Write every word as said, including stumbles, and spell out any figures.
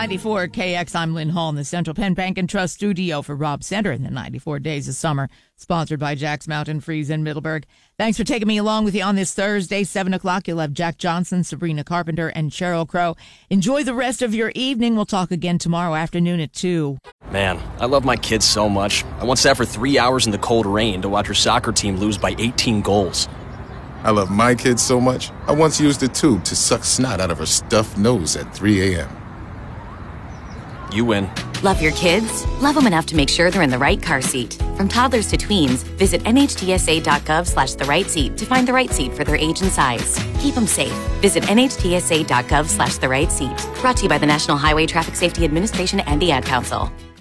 ninety-four K X, I'm Lynn Hall in the Central Penn Bank and Trust studio for Rob Center in the ninety-four Days of Summer, sponsored by Jack's Mountain Freeze in Middleburg. Thanks for taking me along with you on this Thursday, seven o'clock. You'll have Jack Johnson, Sabrina Carpenter, and Sheryl Crow. Enjoy the rest of your evening. We'll talk again tomorrow afternoon at two. Man, I love my kids so much. I once sat for three hours in the cold rain to watch her soccer team lose by eighteen goals. I love my kids so much, I once used a tube to suck snot out of her stuffed nose at three a.m. You win. Love your kids? Love them enough to make sure they're in the right car seat. From toddlers to tweens, visit N H T S A dot gov slash the right seat to find the right seat for their age and size. Keep them safe. Visit N H T S A dot gov slash the right seat. Brought to you by the National Highway Traffic Safety Administration and the Ad Council.